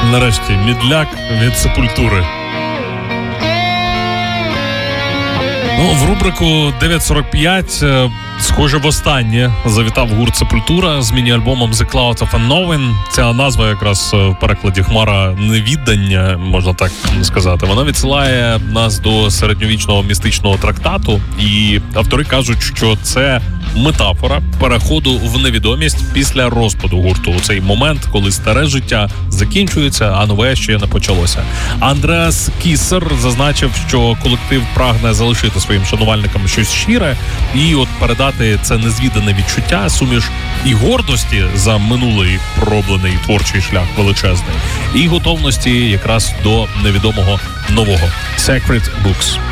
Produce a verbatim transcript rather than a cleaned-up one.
Нарешті Мідляк від Сепультури. Ну, в рубрику дев'ять сорок п'ять, схоже, востаннє завітав гурт Сепультура з міні-альбомом The Clouds of Unknowing. Ця назва якраз в перекладі «Хмара невіддання», можна так сказати. Вона відсилає нас до середньовічного містичного трактату, і автори кажуть, що це метафора переходу в невідомість після розпаду гурту. У цей момент, коли старе життя закінчується, а нове ще не почалося. Андреас Кісер зазначив, що колектив прагне залишити своїм шанувальникам щось щире і от передати це незвідане відчуття, суміш і гордості за минулий пророблений творчий шлях величезний, і готовності якраз до невідомого нового. Sacred Books.